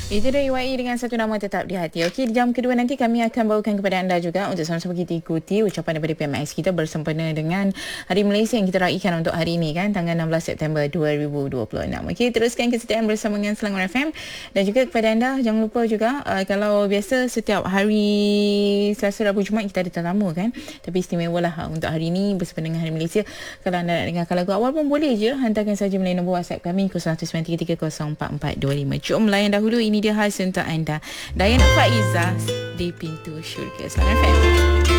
Itu dari YE dengan satu nama tetap di hati. Okey, jam kedua nanti kami akan bawakan kepada anda juga untuk sama-sama kita ikuti ucapan daripada PMX kita bersempena dengan Hari Malaysia yang kita raikan untuk hari ini kan, tanggal 16 September 2026. Okey, teruskan kesetiaan bersama dengan Selangor FM dan juga kepada anda jangan lupa juga kalau biasa setiap hari Selasa, Rabu, Jumaat kita ada tetamu kan. Tapi istimewalah untuk hari ini bersempena dengan Hari Malaysia. Kalau anda nak dengarkan lagu awal pun boleh je, hantarkan saja melalui nombor WhatsApp kami 0193304425. Jom layan dahulu, ini dia khas untuk anda. Dayana Faizah di Pintu Syurga. Selamat FM.